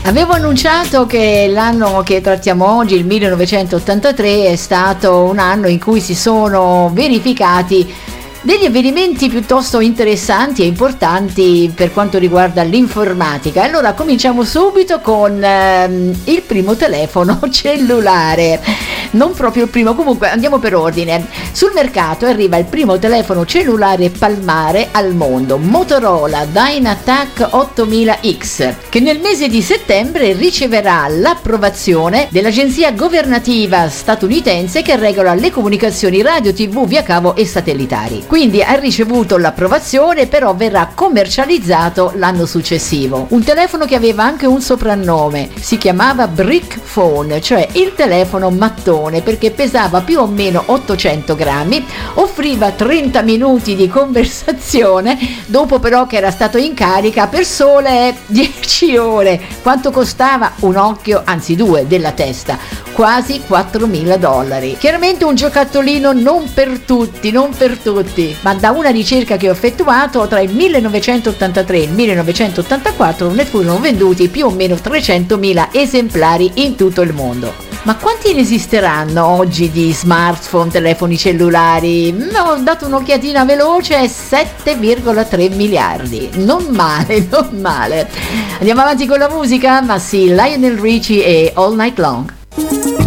Avevo annunciato che l'anno che trattiamo oggi, il 1983, è stato un anno in cui si sono verificati degli avvenimenti piuttosto interessanti e importanti per quanto riguarda l'informatica. Allora cominciamo subito con il primo telefono cellulare. Non proprio il primo, comunque andiamo per ordine. Sul mercato arriva il primo telefono cellulare palmare al mondo, Motorola Dynatac 8000X, che nel mese di settembre riceverà l'approvazione dell'agenzia governativa statunitense che regola le comunicazioni radio, TV, via cavo e satellitari. Quindi ha ricevuto l'approvazione, però verrà commercializzato l'anno successivo. Un telefono che aveva anche un soprannome, si chiamava Brick Phone, cioè il telefono mattone, perché pesava più o meno 800 grammi, offriva 30 minuti di conversazione, dopo però che era stato in carica per sole 10 ore. Quanto costava? Un occhio, anzi due, della testa, quasi $4.000. Chiaramente un giocattolino non per tutti, ma da una ricerca che ho effettuato, tra il 1983 e il 1984 ne furono venduti più o meno 300.000 esemplari in tutto il mondo. Ma quanti ne esisteranno oggi di smartphone, telefoni cellulari? Ho dato un'occhiatina veloce, 7,3 miliardi. Non male. Andiamo avanti con la musica? Ma sì, Lionel Richie e All Night Long.